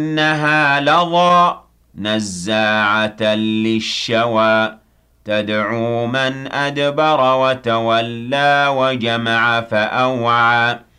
إنها لظى نزاعة للشوى تدعو من أدبر وتولى وجمع فأوعى